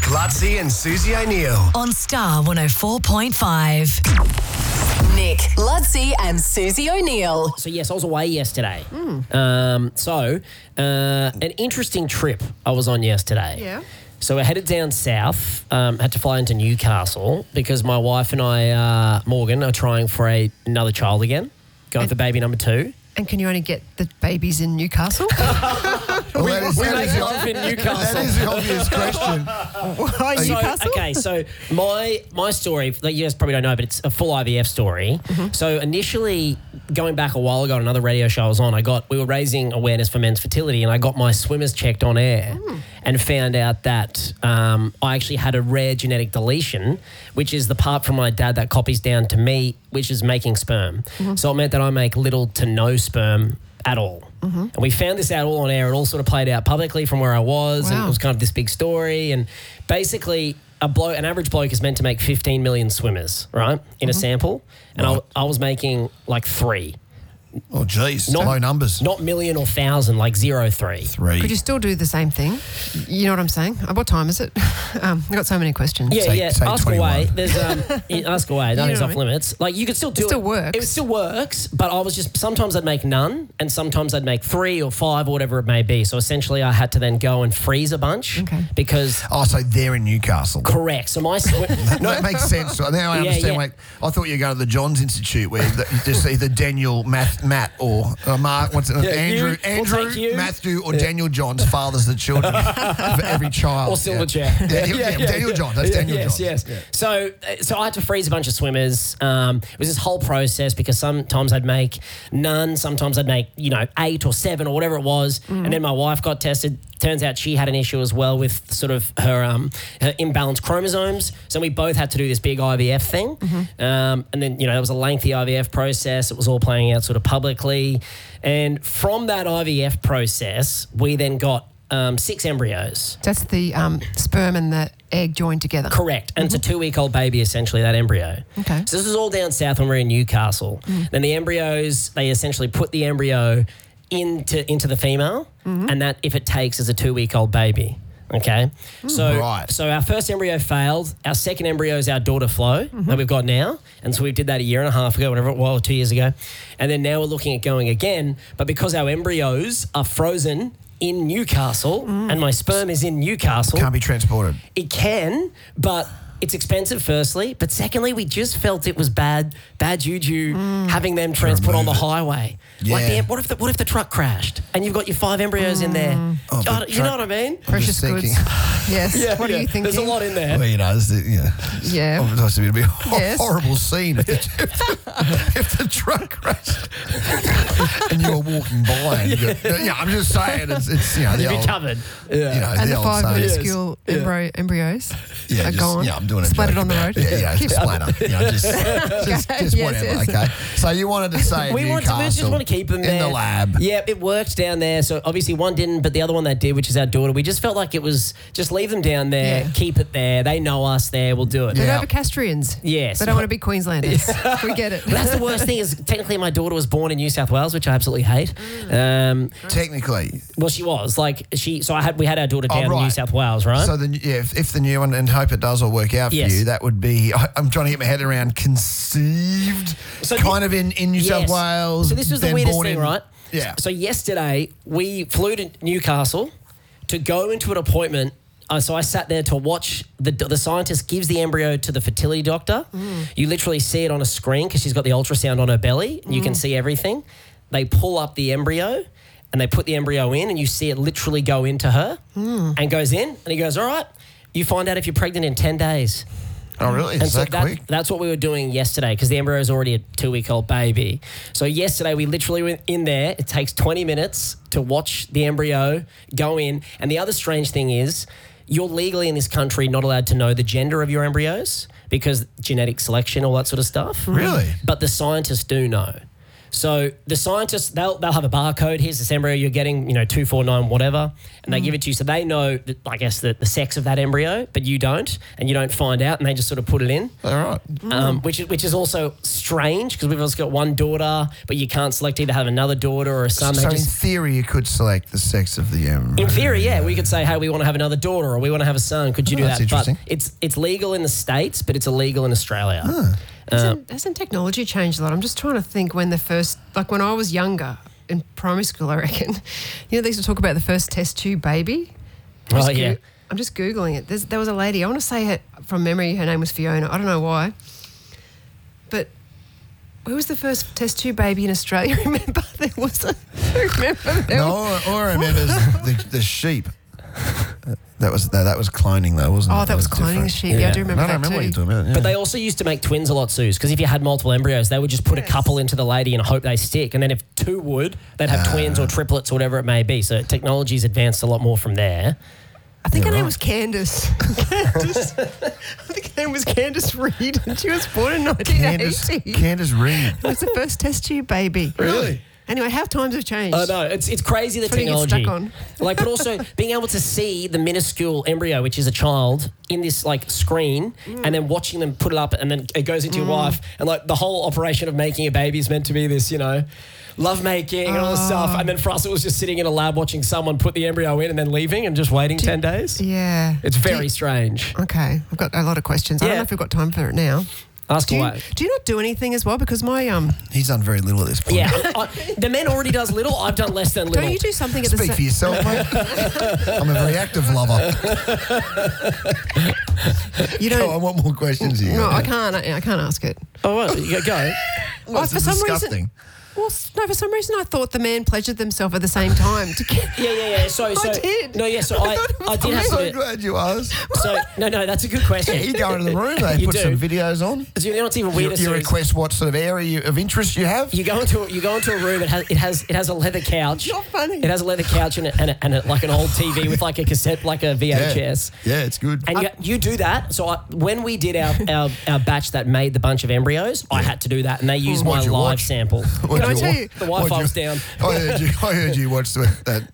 Lutzi and Susie O'Neill. On Star 104.5. Nick, Lutzi and Susie O'Neill. So, yes, I was away yesterday. An interesting trip I was on yesterday. Yeah. So, I headed down south, had to fly into Newcastle because my wife and I, Morgan, are trying for another child again, going for baby number 2. And can you only get the babies in Newcastle? We make love in Newcastle. That is the obvious question. Why Newcastle? Okay, so my story, that you guys probably don't know, but it's a full IVF story. Mm-hmm. So initially, going back a while ago on another radio show I was on, we were raising awareness for men's fertility, and I got my swimmers checked on air and found out that I actually had a rare genetic deletion, which is the part from my dad that copies down to me, which is making sperm. So it meant that I make little to no sperm at all. And we found this out all on air. It all sort of played out publicly from where I was, and it was kind of this big story. And basically, an average bloke is meant to make 15 million swimmers, right, in a sample. And I was making like 3. Oh, geez. Low numbers. Not million or thousand, like 0.3. 3. Could you still do the same thing? You know what I'm saying? What time is it? I've got so many questions. Yeah, say ask 21. away. There's ask away. Nothing's know off what I mean? limits. Like you could still do it. Still works. It still works, but I was just sometimes I'd make none, and sometimes I'd make 3 or 5 or whatever it may be. So essentially, I had to then go and freeze a bunch because. Oh, so they're in Newcastle. Correct. So my That makes sense. Now I understand. yeah. Like, I thought you go to the Johns Institute where you just either Daniel, Matt, or Mark. What's it? Andrew, Matthew, or Daniel Johns fathers the children for every child. Or Silverchair. Daniel Johns. That's Daniel Johns. Yes. Yeah. So I had to freeze a bunch of swimmers. It was this whole process because sometimes I'd make none, sometimes I'd make 8 or 7 or whatever it was, and then my wife got tested. Turns out she had an issue as well with sort of her imbalanced chromosomes. So we both had to do this big IVF thing. And then, it was a lengthy IVF process. It was all playing out sort of publicly. And from that IVF process, we then got 6 embryos. That's the sperm and the egg joined together. Correct. And it's a 2-week-old baby, essentially, that embryo. Okay. So this was all down south when we were in Newcastle. Then the embryos, they essentially put the embryo into the female, and that, if it takes, is a 2-week-old baby. Okay? So our first embryo failed. Our second embryo is our daughter Flo that we've got now. And so we did that a year and a half ago, whatever it was, 2 years ago. And then now we're looking at going again. But because our embryos are frozen in Newcastle and my sperm is in Newcastle. Can't be transported. It can, but it's expensive, firstly. But secondly, we just felt it was bad juju having them transport on the highway. Yeah. Like, what if the truck crashed and you've got your 5 embryos in there? You know what I mean? Precious I'm goods. just Yes. What are you thinking? There's a lot in there. Well, Yeah. Obviously, it'd be a Yes. horrible scene if the truck crashed and you were walking by. And I'm just saying, it's You'd the be old, covered. And the 5 saying. minuscule embryos are just, gone. I'm doing it. Splattered on the road. Just splatter. Just Yes, whatever. yes. Okay. So you wanted to say We just want to keep them there. in the lab. Yeah, it worked down there. So obviously one didn't, but the other one that did, which is our daughter, we just felt like it was just leave them down there, keep it there. They know us there. We'll do it. They're Novocastrians. Yes. They don't want to be Queenslanders. We get it. But that's the worst thing is technically my daughter was born in New South Wales, which I absolutely hate. Technically. Well, she was we had our daughter down in New South Wales, right? So if the new one, and hope it does all work out for you, that would be, I'm trying to get my head around conceived in New South Wales. So this was the weirdest thing, right? Yeah. So yesterday we flew to Newcastle to go into an appointment. So I sat there to watch the scientist gives the embryo to the fertility doctor. You literally see it on a screen because she's got the ultrasound on her belly. And you can see everything. They pull up the embryo and they put the embryo in and you see it literally go into her and goes in. And he goes, all right, you find out if you're pregnant in 10 days. Oh, really? And Is so that quick? that's what we were doing yesterday because the embryo is already a 2-week-old baby. So yesterday we literally went in there. It takes 20 minutes to watch the embryo go in. And the other strange thing is you're legally in this country not allowed to know the gender of your embryos because genetic selection, all that sort of stuff. Really? But the scientists do know. So the scientists, they'll have a barcode. Here's this embryo you're getting, 249 whatever, and they give it to you. So they know, I guess, the sex of that embryo, but you don't, and you don't find out, and they just sort of put it in. All right. Which is also strange because we've also got one daughter, but you can't select either have another daughter or a son. So in theory, you could select the sex of the embryo. In theory, yeah, we could say, hey, we want to have another daughter or we want to have a son. Could you do that's that? interesting. But it's legal in the States, but it's illegal in Australia. Hasn't technology changed a lot? I'm just trying to think when when I was younger, in primary school, I reckon, they used to talk about the first test tube baby. Oh, yeah. I'm just Googling it. There was a lady, I want to say from memory, her name was Fiona. I don't know why. But who was the first test tube baby in Australia? Remember? There was a... No, all I remember is the sheep. That was cloning though, wasn't it? Oh, that was cloning the sheep. Yeah, I do remember I that don't remember too. what you're talking about. Yeah. But they also used to make twins a lot, Suze, because if you had multiple embryos, they would just put a couple into the lady and hope they stick. And then if two would, they'd have twins or triplets or whatever it may be. So technology's advanced a lot more from there. I think her name was Candace. I think her name was Candace Reed, and she was born in 1980. Candace Reed. It was the first test tube baby. Really? Anyway, how times have changed. I know. It's crazy, the What do you get technology. stuck on? But also being able to see the minuscule embryo, which is a child, in this screen, and then watching them put it up, and then it goes into your wife, and the whole operation of making a baby is meant to be this, love making and all this stuff. And then for us, it was just sitting in a lab watching someone put the embryo in and then leaving and just waiting 10 days. Yeah. It's very strange. Okay, I've got a lot of questions. I don't know if we've got time for it now. Ask away. Do you not do anything as well? Because my He's done very little at this point. Yeah, the man already does little. I've done less than little. don't you do something at the Speak for yourself, mate. I'm a very active lover. You don't. Oh, I want more questions here. No, I can't. I can't ask it. Oh, well, you go. What's for some disgusting? reason. Well, no, for some reason I thought the man pleasured themselves at the same time. Yeah. So I did. No, yeah. So I did have I'm so to. glad you asked. So no, that's a good question. Yeah, you go into the room, they You put do. some videos on. So you know what's even weirder? You Suze? request what sort of area of interest you have. You go into a room. It has a leather couch. Not funny. It has a leather couch and like an old TV with like a cassette, like a VHS. Yeah, it's good. And you do that. So when we did our batch that made the bunch of embryos, I had to do that, and they used my What'd you live watch? sample. What'd Can I you tell watch? you- The Wi-Fi was down. I heard you watch the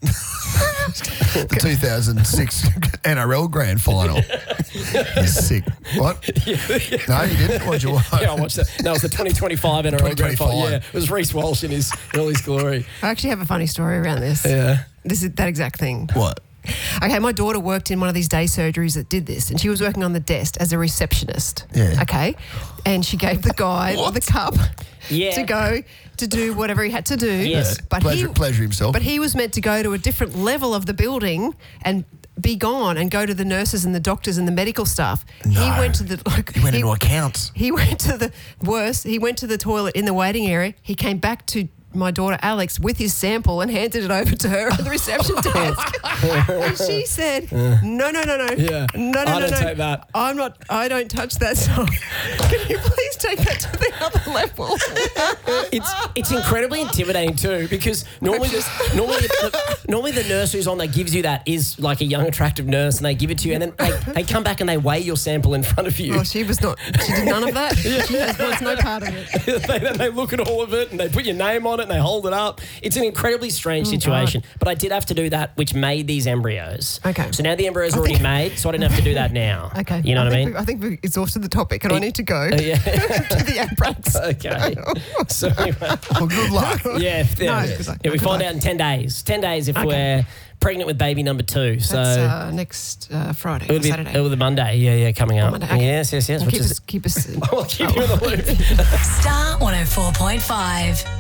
2006 NRL Grand Final. You're sick. What? No, you didn't. What'd you watch? Yeah, I watched that. No, it was the 2025 NRL Grand Final. 2025. Yeah, it was Reece Walsh in all his glory. I actually have a funny story around this. Yeah. This is that exact thing. What? Okay, my daughter worked in one of these day surgeries that did this, and she was working on the desk as a receptionist. Yeah. Okay, and she gave the guy the cup to go to do whatever he had to do. Yes. but Pleasure himself. But he was meant to go to a different level of the building and be gone and go to the nurses and the doctors and the medical staff. He No. went to the He went into accounts. He went to the worst. He went to the toilet in the waiting area. He came back to my daughter Alex with his sample and handed it over to her at the reception desk. And she said, no. Yeah. No. I don't take that. I don't touch that stuff. Can you please take that to the other level? It's incredibly intimidating too, because normally the nurse who's on that gives you that is like a young attractive nurse, and they give it to you, and then they come back and they weigh your sample in front of you. Oh, she did none of that. She wants no part of it. Then they look at all of it and they put your name on it and they hold it up. It's an incredibly strange situation. But I did have to do that, which made these embryos. Okay. So now the embryo's already made, so I didn't have to do that now. Okay. You know what I mean? I think we've exhausted the topic and I need to go Yeah. to the outbreaks. Okay. So anyway, Well, good luck. yeah, we find out in 10 days. 10 days if we're pregnant with baby number 2. So That's next Friday, it'll be Saturday. the Monday. Yeah, coming up. Monday, okay. Yes. Well, Which is, keep us. I'll keep you in the loop. Star 104.5.